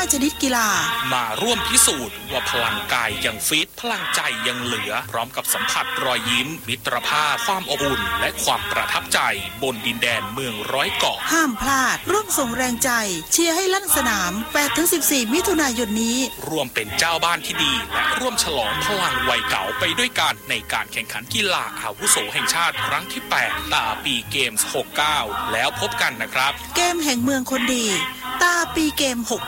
15ชนิดกีฬามาร่วมพิสูจน์ว่าพลังกายยังฟิตพลังใจยังเหลือพร้อมกับสัมผัสรอยยิ้มมิตรภาพความอบอุ่นและความประทับใจบนดินแดนเมืองร้อยเกาะห้ามพลาดร่วมส่งแรงใจเชียร์ให้ลั่นสนาม 8-14 มิถุนายนนี้ร่วมเป็นเจ้าบ้านที่ดีและร่วมฉลองพลังวัยเก่าไปด้วยกันในการแข่งขันกีฬาอาวุโสแห่งชาติครั้งที่ 8 ตาปีเกมส์ 69 แล้วพบกันนะครับเกมแห่งเมืองคนดีตาปีเกม 69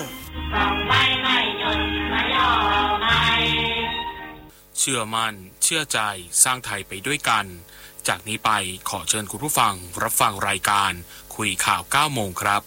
เชื่อมั่นเชื่อใจสร้างไทยไปด้วยกันจากนี้ไปขอเชิญคุณผู้ฟังรับฟังรายการคุยข่าว 9 โมงครับ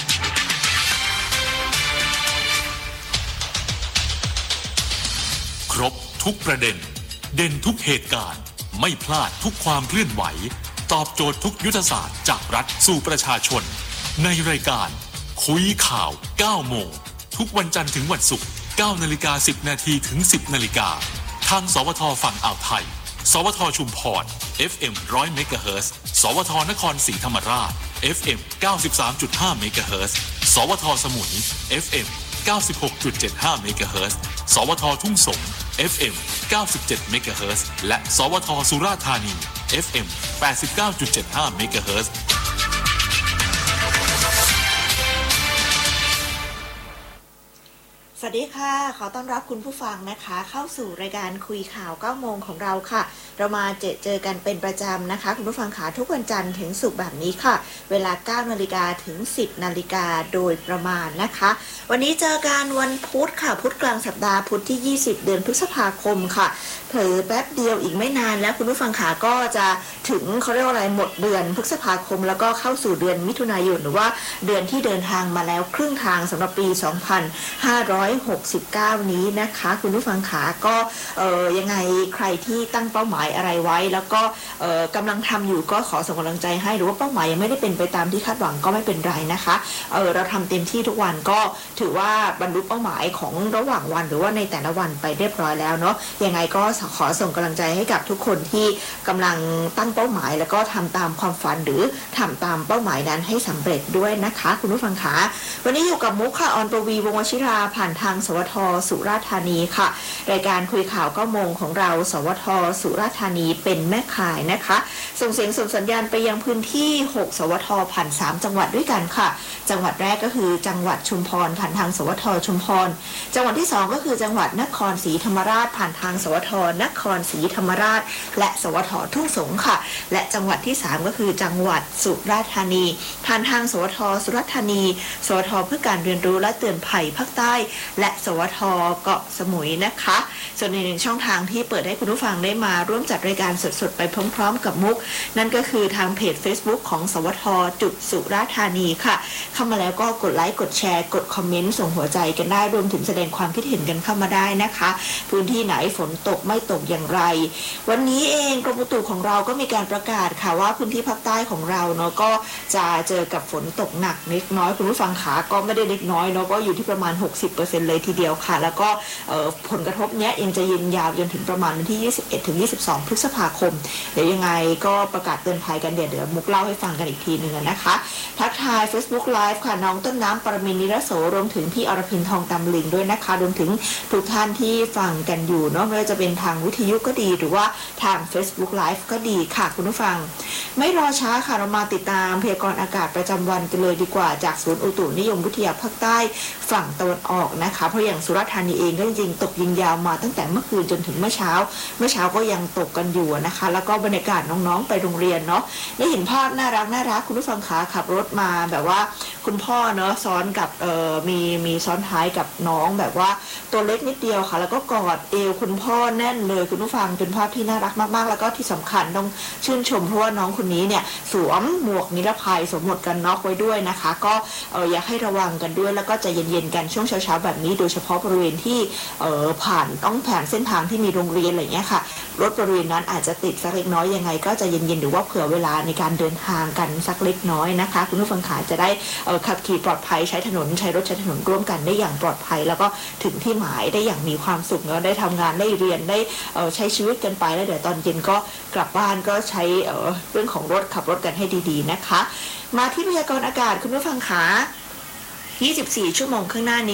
ครบทุกประเด็นเด่นทุกเหตุการณ์ไม่พลาดทุกความเคลื่อนไหวตอบโจทย์ทุกยุทธศาสตร์จากรัฐสู่ประชาชนในรายการคุยข่าว 9 โมงทุกวันจันทร์ถึงวันศุกร์ 9:10 นาทีถึง 10 นาฬิกาทางสวทฝั่งอ่าวไทยสวทชุมพร FM 100 เมกะเฮิรตซ์สวทนครศรีธรรมราช FM 93.5 เมกะเฮิรตซ์สวทสมุย FM 96.75 เมกะเฮิรตซ์สวททุ่งสง FM 97 เมกะเฮิรตซ์และสวทสุราษฎร์ธานี FM 89.75 เมกะเฮิรตซ์สวัสดีค่ะขอต้อนรับคุณผู้ฟังนะคะเข้าสู่รายการคุยข่าว 9 โมงของเราค่ะเรามาเจอกันเป็นประจำนะคะคุณผู้ฟังขาทุกวันจันทร์ถึงศุกร์แบบนี้ค่ะเวลา 9 นาฬิกาถึง 10 นาฬิกาโดยประมาณนะคะวันนี้เจอกันวันพุธค่ะพุธกลางสัปดาห์พุธที่ 20 เดือนพฤษภาคมค่ะเผลอแป๊บเดียวอีกไม่นานแล้วคุณผู้ฟังขาก็จะถึงเขาเรียกว่าอะไรหมดเดือนพฤษภาคมแล้วก็เข้าสู่เดือนมิถุนายนหรือว่าเดือนที่เดินทางมาแล้วครึ่งทางสำหรับปี 2569 นี้นะคะคุณผู้ฟังขาก็ยังไงใครที่ตั้งเป้าหมายอะไรไว้แล้วก็กำลังทำอยู่ก็ขอส่งกำลังใจให้หรือว่าเป้าหมายยังไม่ได้เป็นไปตามที่คาดหวังก็ไม่เป็นไรนะคะเราทำเต็มที่ทุกวันก็ถือว่าบรรลุเป้าหมายของระหว่างวันหรือว่าในแต่ละวันไปเรียบร้อยแล้วเนาะยังไงก็ขอส่งกำลังใจให้กับทุกคนที่กำลังตั้งเป้าหมายแล้วก็ทำตามความฝันหรือทำตามเป้าหมายนั้นให้สำเร็จด้วยนะคะคุณผู้ฟังคะวันนี้อยู่กับมุกค่ะออนปวีวงศ์วชิราผ่านทางสวทสุราษฎร์ธานีค่ะรายการคุยข่าว 9 โมงของเราสวทสุราษฎร์ธานีเป็นแม่ข่ายนะคะส่งเสียงส่งสัญญาณไปยังพื้นที่6สวทผ่าน3จังหวัดด้วยกันค่ะจังหวัดแรกก็คือจังหวัดชุมพรผ่านทางสวทชุมพรจังหวัดที่2ก็คือจังหวัดนครศรีธรรมราชผ่านทางสวทนครศรีธรรมราชและสวททุ่งสงค่ะและจังหวัดที่3ก็คือจังหวัดสุราษฎร์ธานีผ่านทางสวทสุราษฎร์ธานีสวทเพื่อการเรียนรู้และเตือนภัยภาคใต้และสวทเกาะสมุยนะคะส่วนในหนึ่งช่องทางที่เปิดให้คุณผู้ฟังได้มาร่วมจัดรายการสดๆไปพร้อมๆกับมุกนั่นก็คือทางเพจ Facebook ของสวทจุดสุราษฎร์ธานีค่ะเข้ามาแล้วก็กดไลค์กดแชร์กดคอมเมนต์ส่งหัวใจกันได้รวมถึงแสดงความคิดเห็นกันเข้ามาได้นะคะพื้นที่ไหนฝนตกไม่ตกอย่างไรวันนี้เองกรมอุตุของเราก็มีการประกาศค่ะว่าพื้นที่ภาคใต้ของเราเนาะก็จะเจอกับฝนตกหนักเล็กน้อยคุณผู้ฟังขาก็ไม่ได้เล็กน้อยเนาะก็อยู่ที่ประมาณ 60% เลยทีเดียวค่ะแล้วก็ผลกระทบเนี้ยยังจะยืนยาวจนถึงประมาณวันที่21ถึง22พฤษภาคมเดี๋ยวยังไงก็ประกาศเตือนภัยกันเดี๋ยวมุกเล่าให้ฟังกันอีกทีนึงนะคะทักทาย Facebook Live ค่ะน้องต้นน้ำปรมินทร์นิรโสรวมถึงพี่อรพินทองตำลิงด้วยนะคะรวมถึงทุกท่านที่ฟังกันอยู่เนาะไม่ว่าจะเป็นทางวิทยุก็ดีหรือว่าทาง Facebook Live ก็ดีค่ะคุณผู้ฟังไม่รอช้าค่ะเรามาติดตามพยากรณ์อากาศประจำวันกันเลยดีกว่าจากศูนย์อุตุนิยมวิทยาภาคใต้ฝั่งตะวันออกนะคะเพราะอย่างสุราษฎร์ธานีเองก็จริงๆตกยิงยาวมาตั้งแต่เมื่อคืนจนถึงเมื่อเช้าก็ยังตกกันอยู่นะคะแล้วก็บรรยากาศน้องๆไปโรงเรียนเนาะได้เห็นภาพน่ารักคุณผู้ฟังขาขับรถมาแบบว่าคุณพ่อเนาะซ้อนกับมีซ้อนท้ายกับน้องแบบว่าตัวเล็กนิดเดียวค่ะแล้วก็กอดเอวคุณพ่อแน่นเลยคุณผู้ฟังเป็นภาพที่น่ารักมากๆแล้วก็ที่สำคัญต้องชื่นชมเพราะว่าน้องคนนี้เนี่ยสวมหมวกนิรภัยสวมหมวกกันน็อกไว้ด้วยนะคะก็อยากให้ระวังกันด้วยแล้วก็ใจเย็นๆกันช่วงเช้าๆแบบนี้โดยเฉพาะบริเวณที่ต้องผ่านเส้นทางที่มีโรงเรียนอะไรอย่างเงี้ยค่ะรถบริเวณนั้นอาจจะติดสักเล็กน้อยยังไงก็จะเย็นๆหรือว่าเผื่อเวลาในการเดินทางกันสักเล็กน้อยนะคะคุณผู้ฟังขาจะได้ขับขี่ปลอดภัยใช้รถใช้ถนนร่วมกันได้อย่างปลอดภัยแล้วก็ถึงที่หมายได้อย่างมีความสุขแล้วได้ทำงานได้เรียนได้ใช้ชีวิตกันไปแล้วเดี๋ยวตอนเย็นก็กลับบ้านก็ใช้เรื่องของรถขับรถกันให้ดีๆนะคะมาที่พยากรณ์อากาศคุณผู้ฟังขา24 ชั่วโมงข้างหน้านี้